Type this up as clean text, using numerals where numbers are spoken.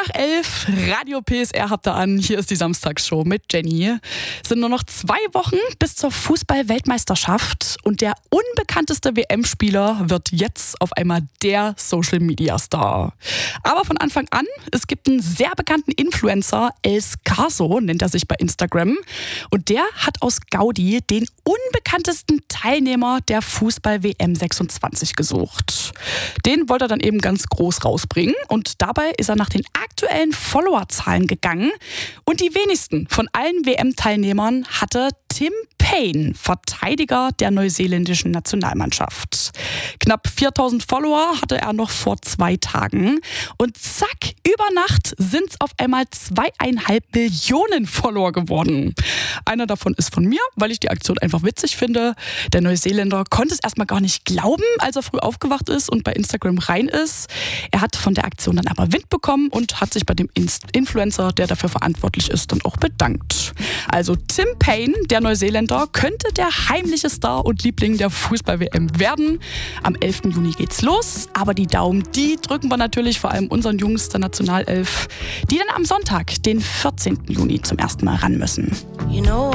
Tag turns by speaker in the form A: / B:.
A: nach 11, Radio PSR habt ihr an. Hier ist die Samstagsshow mit Jenny. Es sind nur noch 2 Wochen bis zur Fußball-Weltmeisterschaft und der unbekannteste WM-Spieler wird jetzt auf einmal der Social-Media-Star. Aber von Anfang an, es gibt einen sehr bekannten Influencer, El Scarso nennt er sich bei Instagram, und der hat aus Gaudi den unbekanntesten Teilnehmer der Fußball-WM 26 gesucht. Den wollte er dann eben ganz groß rausbringen und dabei ist er nach den aktuellen Followerzahlen gegangen und die wenigsten von allen WM-Teilnehmern hatte Tim Paine, Verteidiger der neuseeländischen Nationalmannschaft. Knapp 4000 Follower hatte er noch vor 2 Tagen und zack, über Nacht sind es auf einmal 2,5 Millionen Follower geworden. Einer davon ist von mir, weil ich die Aktion einfach witzig finde. Der Neuseeländer konnte es erstmal gar nicht glauben, als er früh aufgewacht ist und bei Instagram rein ist. Er hat von der Aktion dann aber Wind bekommen und hat sich bei dem Influencer, der dafür verantwortlich ist, dann auch bedankt. Also Tim Paine, der Neuseeländer, könnte der heimliche Star und Liebling der Fußball-WM werden. Am 11. Juni geht's los, aber die Daumen, die drücken wir natürlich vor allem unseren Jungs der Nationalelf, die dann am Sonntag, den 14. Juni zum ersten Mal ran müssen.